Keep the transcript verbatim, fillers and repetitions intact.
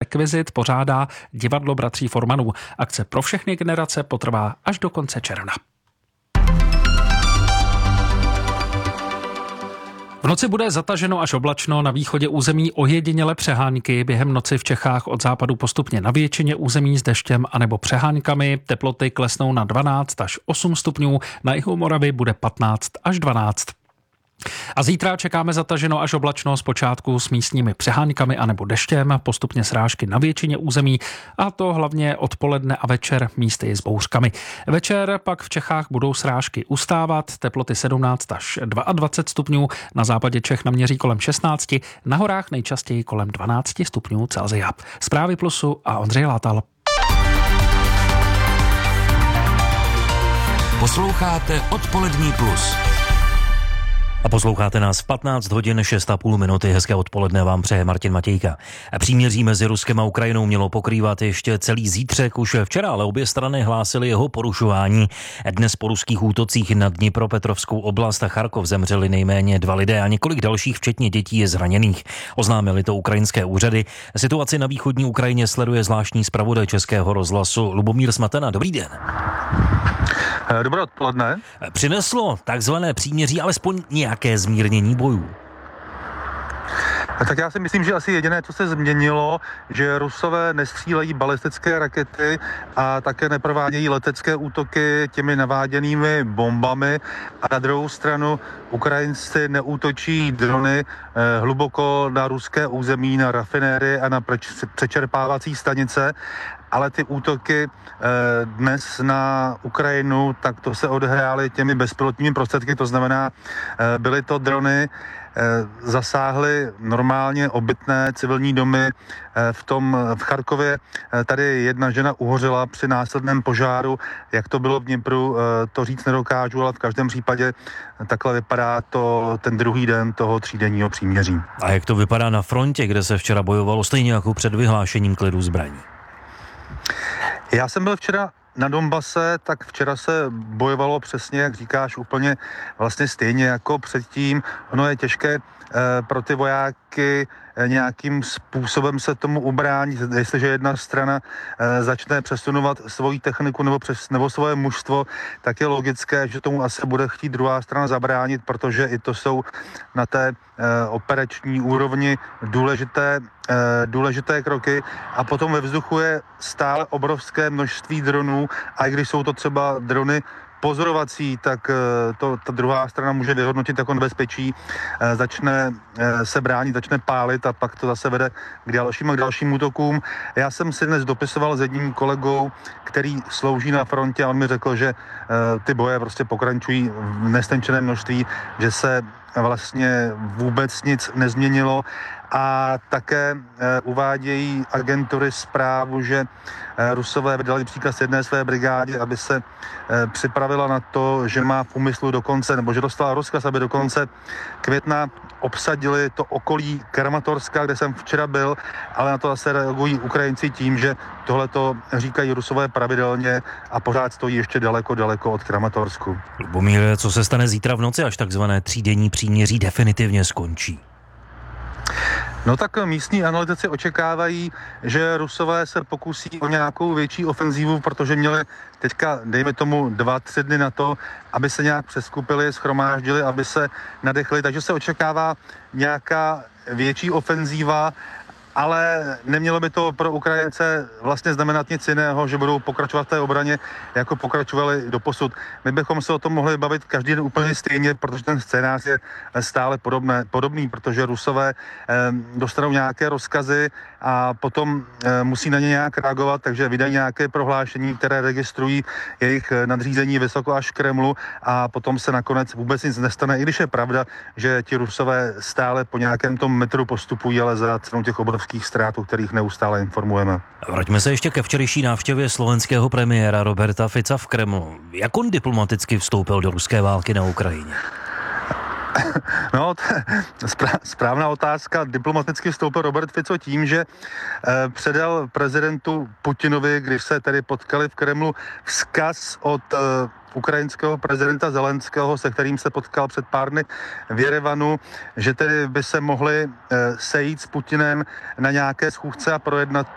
rekvizit pořádá Divadlo bratří Formanů. Akce pro všechny generace potrvá až do konce června. V noci bude zataženo až oblačno, na východě území ojediněle přehánky. Během noci v Čechách od západu postupně na většině území s deštěm anebo přehánkami. Teploty klesnou na dvanáct až osm stupňů, na jihu Moravy bude patnáct až dvanáct. A zítra čekáme zataženo až oblačno, zpočátku s místními přehánkami anebo deštěm, postupně srážky na většině území, a to hlavně odpoledne a večer místy s bouřkami. Večer pak v Čechách budou srážky ustávat, teploty sedmnáct až dvacet dva stupňů, na západě Čech naměří kolem šestnáct, na horách nejčastěji kolem dvanáct stupňů Celsia. Zprávy Plusu a Ondřej Látal. Posloucháte Odpolední plus. A posloucháte nás v patnáct hodin šest a půl minuty. Hezké odpoledne vám přeje Martin Matějka. Příměří mezi Ruskem a Ukrajinou mělo pokrývat ještě celý zítřek. Už včera ale obě strany hlásily jeho porušování. Dnes po ruských útocích na Dnipropetrovskou oblast a Charkov zemřeli nejméně dva lidé a několik dalších, včetně dětí, je zraněných. Oznámili to ukrajinské úřady. Situaci na východní Ukrajině sleduje zvláštní zpravodaj Českého rozhlasu Lubomír Smatana. Dobrý den. Dobré odpoledne. Přineslo takzvané příměří alespoň nějaké zmírnění bojů? Tak já si myslím, že asi jediné, co se změnilo, že Rusové nestřílejí balistické rakety a také neprovádějí letecké útoky těmi naváděnými bombami, a na druhou stranu Ukrajinci neútočí drony eh, hluboko na ruské území, na rafinérie a na přečerpávací stanice. Ale ty útoky eh, dnes na Ukrajinu, tak to se odehrály těmi bezpilotními prostředky, to znamená, eh, byly to drony, eh, zasáhly normálně obytné civilní domy. Eh, v tom v Charkově eh, tady jedna žena uhořela při následném požáru. Jak to bylo v Dnipru, eh, to říct nedokážu, ale v každém případě takhle vypadá to ten druhý den toho třídenního příměří. A jak to vypadá na frontě, kde se včera bojovalo stejně jako před vyhlášením klidu zbraní? Já jsem byl včera na Donbase, tak včera se bojovalo přesně, jak říkáš, úplně vlastně stejně jako předtím. Ono je těžké eh, pro ty vojáky eh, nějakým způsobem se tomu ubránit, jestliže jedna strana eh, začne přesunovat svoji techniku nebo, přes, nebo svoje mužstvo, tak je logické, že tomu asi bude chtít druhá strana zabránit, protože i to jsou na té eh, operační úrovni důležité důležité kroky, a potom ve vzduchu je stále obrovské množství dronů, a i když jsou to třeba drony pozorovací, tak to ta druhá strana může vyhodnotit jako nebezpečí, začne se bránit, začne pálit a pak to zase vede k dalším a k dalším útokům. Já jsem si dnes dopisoval s jedním kolegou, který slouží na frontě, a on mi řekl, že ty boje prostě pokračují v nestenčeném množství, že se vlastně vůbec nic nezměnilo. A také e, uvádějí agentury zprávu, že e, Rusové vydali příkaz jedné své brigádě, aby se e, připravila na to, že má v úmyslu do konce, nebo že dostala rozkaz, aby do konce května obsadili to okolí Kramatorska, kde jsem včera byl, ale na to zase reagují Ukrajinci tím, že tohleto říkají Rusové pravidelně a pořád stojí ještě daleko, daleko od Kramatorsku. Lubomíre, co se stane zítra v noci, až takzvané třídenní příměří definitivně skončí? No tak místní analytici očekávají, že Rusové se pokusí o nějakou větší ofenzívu, protože měli teďka, dejme tomu, dva, tři dny na to, aby se nějak přeskupili, shromáždili, aby se nadechli, takže se očekává nějaká větší ofenzíva, ale nemělo by to pro Ukrajince vlastně znamenat nic jiného, že budou pokračovat v té obraně, jako pokračovali doposud. My bychom se o tom mohli bavit každý den úplně stejně, protože ten scénář je stále podobné, podobný, protože Rusové eh, dostanou nějaké rozkazy a potom eh, musí na ně nějak reagovat, takže vydají nějaké prohlášení, které registrují jejich nadřízení vysoko až k Kremlu, a potom se nakonec vůbec nic nestane, i když je pravda, že ti Rusové stále po nějakém tom metru postupují, ale za cenou těch obrovských ztrát, o kterých neustále informujeme. Vraťme se ještě ke včerejší návštěvě slovenského premiéra Roberta Fica v Kremlu. Jak on diplomaticky vstoupil do ruské války na Ukrajině? No, správná otázka. Diplomaticky vstoupil Robert Fico tím, že eh, předal prezidentu Putinovi, když se tedy potkali v Kremlu, vzkaz od eh, ukrajinského prezidenta Zelenského, se kterým se potkal před pár dny v Jerevanu, že tedy by se mohli eh, sejít s Putinem na nějaké schůzce a projednat